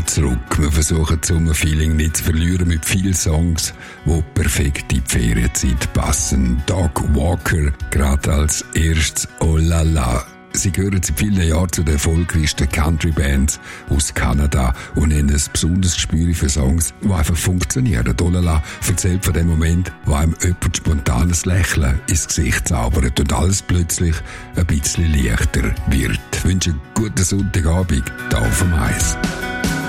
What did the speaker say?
kommen zurück. Wir versuchen das Sommerfeeling nicht zu verlieren mit vielen Songs, die perfekt in die Ferienzeit passen. Doc Walker, gerade als erstes Oh La La. Sie gehören seit vielen Jahren zu den erfolgreichsten Country-Bands aus Kanada und haben ein besonderes Gespür für Songs, die einfach funktionieren. Olala erzählt von dem Moment, wo einem jemand spontanes Lächeln ins Gesicht zaubert und alles plötzlich ein bisschen leichter wird. Ich wünsche einen guten Sonntagabend hier auf dem Eis.